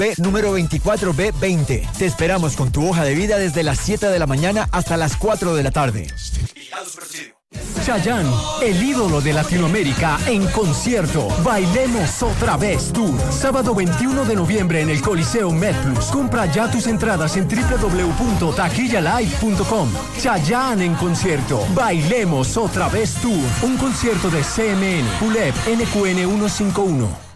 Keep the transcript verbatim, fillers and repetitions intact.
P número veinticuatro B veinte. Te esperamos con tu hoja de vida desde las siete de la mañana hasta las cuatro de la tarde. Chayanne, el ídolo de Latinoamérica, en concierto. Bailemos otra vez Tour. Sábado veintiuno de noviembre en el Coliseo MedPlus. Compra ya tus entradas en doble u doble u doble u punto taquilla live punto com. Chayanne en concierto. Bailemos otra vez Tour. Un concierto de C M N, P U L E P, N Q N ciento cincuenta y uno.